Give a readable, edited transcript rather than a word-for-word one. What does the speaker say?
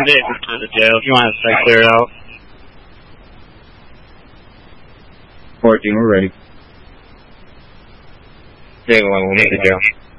vehicle to the jail. If you want to stay cleared out. 14, we're ready. Jail 1, we'll meet the jail.